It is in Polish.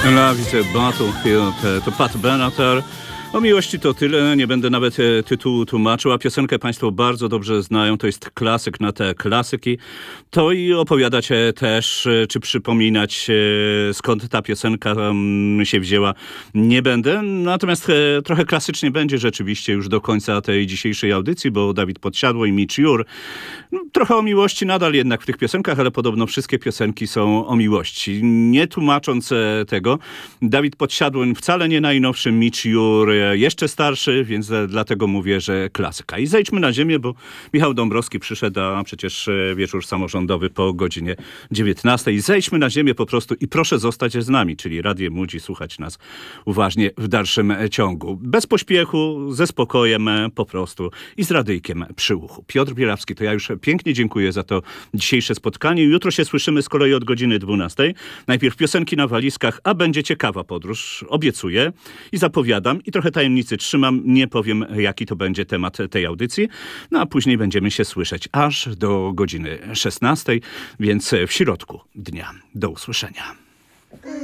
La Vie Battlefield to Pat Benatar. O miłości to tyle, nie będę nawet tytułu tłumaczył, a piosenkę państwo bardzo dobrze znają, to jest klasyk na te klasyki. To i opowiadać też, czy przypominać, skąd ta piosenka się wzięła, nie będę. Natomiast trochę klasycznie będzie rzeczywiście już do końca tej dzisiejszej audycji, bo Dawid Podsiadło i Mitch Jur. Trochę o miłości nadal jednak w tych piosenkach, ale podobno wszystkie piosenki są o miłości. Nie tłumacząc tego, Dawid Podsiadło wcale nie najnowszy, Mitch Jur jeszcze starszy, więc dlatego mówię, że klasyka. I zejdźmy na ziemię, bo Michał Dąbrowski przyszedł, a przecież wieczór samorządowy po godzinie 19. Zejdźmy na ziemię po prostu i proszę zostać z nami, czyli Radiem Łódź, słuchać nas uważnie w dalszym ciągu. Bez pośpiechu, ze spokojem po prostu i z radyjkiem przy uchu. Piotr Bielawski, to ja już pięknie dziękuję za to dzisiejsze spotkanie. Jutro się słyszymy z kolei od godziny 12. Najpierw piosenki na walizkach, a będzie ciekawa podróż, obiecuję i zapowiadam i trochę tajemnicy trzymam, nie powiem jaki to będzie temat tej audycji, no a później będziemy się słyszeć aż do godziny 16, więc w środku dnia. Do usłyszenia.